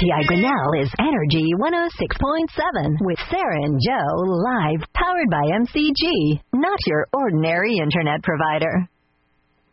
WTI Grinnell is Energy 106.7 with Sarah and Joe live, powered by MCG, not your ordinary internet provider.